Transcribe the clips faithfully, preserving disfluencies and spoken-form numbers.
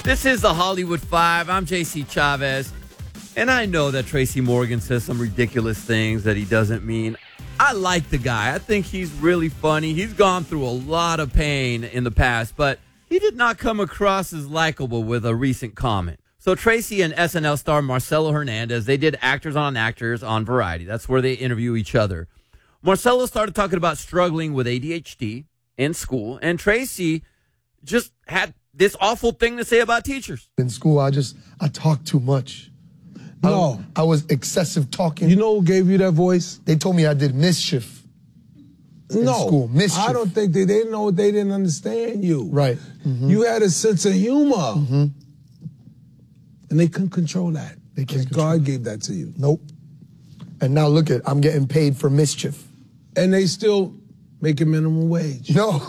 This is the Hollywood Five. I'm J C Chavez. And I know that Tracy Morgan says some ridiculous things that he doesn't mean. I like the guy. I think he's really funny. He's gone through a lot of pain in the past, but he did not come across as likable with a recent comment. So Tracy and S N L star Marcelo Hernandez, they did Actors on Actors on Variety. That's where they interview each other. Marcelo started talking about struggling with A D H D in school, and Tracy just had this awful thing to say about teachers. In school, I just, I talk too much. No. I, I was excessive talking. You know who gave you that voice? They told me I did mischief in no, school. Mischief. I don't think they, they didn't know they didn't understand you. Right. Mm-hmm. You had a sense of humor. Mm-hmm. And they couldn't control that. They can't God control gave that to you. Nope. And now look at, I'm getting paid for mischief. And they still making minimum wage. No.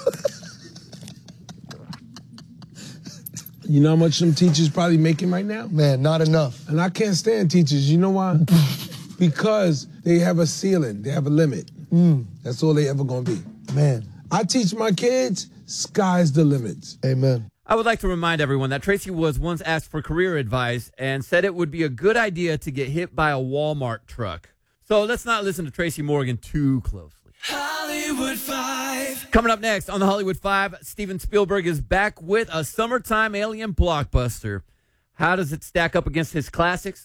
You know how much some teachers probably making right now? Man, not enough. And I can't stand teachers. You know why? Because they have a ceiling. They have a limit. Mm. That's all they ever gonna be. Man. I teach my kids, sky's the limit. Amen. I would like to remind everyone that Tracy was once asked for career advice and said it would be a good idea to get hit by a Walmart truck. So let's not listen to Tracy Morgan too closely. Hollywood Five. Coming up next on the Hollywood Five, Steven Spielberg is back with a summertime alien blockbuster. How does it stack up against his classics?